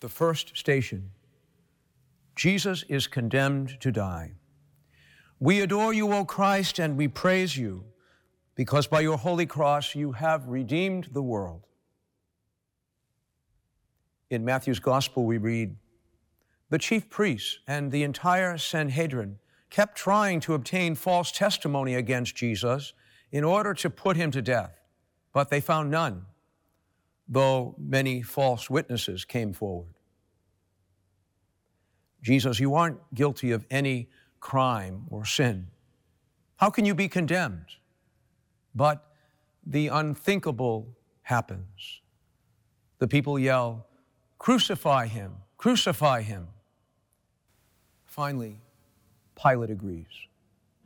The first station. Jesus is condemned to die. We adore you, O Christ, and we praise you, because by your holy cross you have redeemed the world. In Matthew's Gospel we read, the chief priests and the entire Sanhedrin kept trying to obtain false testimony against Jesus in order to put him to death, but they found none, though many false witnesses came forward. Jesus, you aren't guilty of any crime or sin. How can you be condemned? But the unthinkable happens. The people yell, "Crucify him, crucify him." Finally, Pilate agrees.